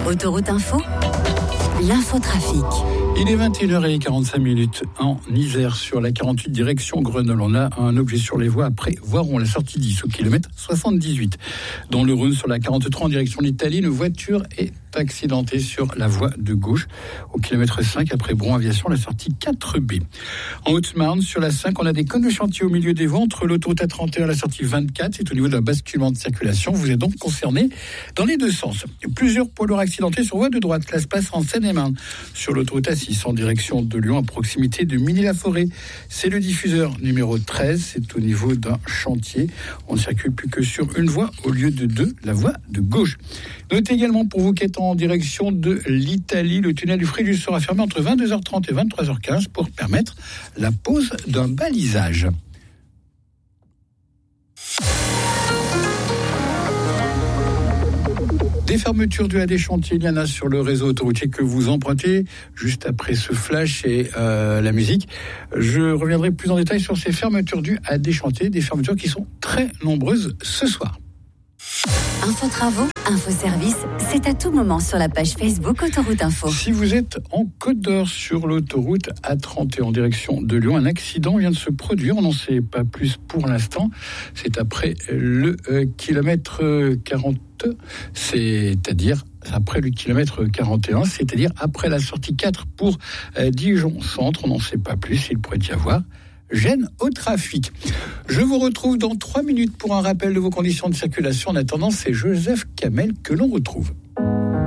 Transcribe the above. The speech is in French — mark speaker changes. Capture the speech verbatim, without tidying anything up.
Speaker 1: Autoroute Info, l'infotrafic.
Speaker 2: Il est vingt et une heures quarante-cinq en Isère sur la quarante-huit direction Grenoble. On a un objet sur les voies après Voiron, la sortie dix au kilomètre soixante-dix-huit. Dans le Rhône sur la quarante-trois en direction d'Italie, une voiture est accidentée sur la voie de gauche au kilomètre cinq après Bron Aviation, la sortie quatre B. En Haute-Marne sur la cinq, on a des cônes de chantier au milieu des voies entre l'autoroute A trente et un et la sortie vingt-quatre. C'est au niveau d'un basculement de circulation. Vous êtes donc concerné dans les deux sens. Plusieurs poids lourds accidentés sur voie de droite. Cela se passe en Seine-et-Marne sur l'autoroute A six en direction de Lyon à proximité de Milly-la-Forêt. C'est le diffuseur numéro treize. C'est au niveau d'un chantier. On ne circule plus que sur une voie au lieu de deux, la voie de gauche. Notez également pour vous qu'étant en direction de l'Italie, le tunnel du Fréjus sera fermé entre vingt-deux heures trente et vingt-trois heures quinze pour permettre la pose d'un balisage. Des fermetures dues à des chantiers, il y en a sur le réseau autoroutier que vous empruntez. Juste après ce flash et euh, la musique, je reviendrai plus en détail sur ces fermetures dues à des chantiers, des fermetures qui sont très nombreuses ce soir.
Speaker 1: Info Travaux, Info Service, c'est à tout moment sur la page Facebook Autoroute Info.
Speaker 2: Si vous êtes en Côte d'Or sur l'autoroute A trente et en direction de Lyon, un accident vient de se produire. On n'en sait pas plus pour l'instant. C'est après le euh, kilomètre quarante, c'est-à-dire après le kilomètre quarante et un, c'est-à-dire après la sortie quatre pour euh, Dijon Centre. On n'en sait pas plus. Il pourrait y avoir gêne au trafic. Je vous retrouve dans trois minutes pour un rappel de vos conditions de circulation. En attendant, c'est Joseph Kamel que l'on retrouve.